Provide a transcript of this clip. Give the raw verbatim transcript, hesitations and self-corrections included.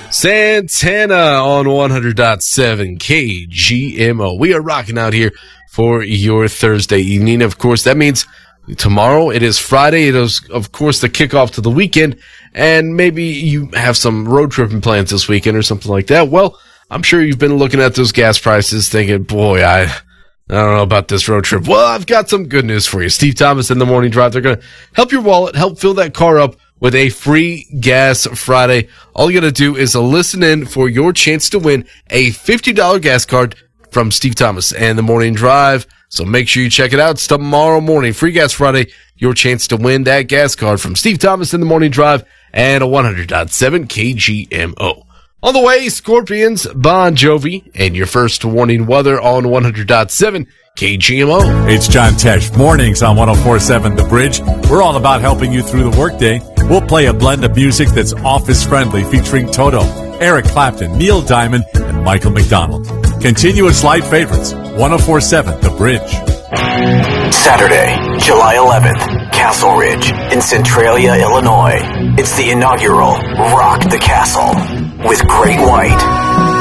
Santana on one hundred point seven K G M O. We are rocking out here for your Thursday evening. Of course, that means tomorrow it is Friday. It is, of course, the kickoff to the weekend, and maybe you have some road tripping plans this weekend or something like that. Well, I'm sure you've been looking at those gas prices thinking, boy, I, I don't know about this road trip. Well, I've got some good news for you. Steve Thomas in the Morning Drive. They're going to help your wallet, help fill that car up with a free Gas Friday. All you got to do is listen in for your chance to win a fifty dollars gas card from Steve Thomas and the Morning Drive. So make sure you check it out. It's tomorrow morning. Free Gas Friday. Your chance to win that gas card from Steve Thomas in the Morning Drive and a one hundred point seven K G M O. On the way, Scorpions, Bon Jovi, and your first warning weather on one hundred point seven K G M O. It's John Tesh. Mornings on one oh four point seven The Bridge. We're all about helping you through the workday. We'll play a blend of music that's office-friendly featuring Toto, Eric Clapton, Neil Diamond, and Michael McDonald. Continuous light favorites. one oh four point seven The Bridge. Saturday, July eleventh, Castle Ridge in Centralia, Illinois. It's the inaugural Rock the Castle with Great White.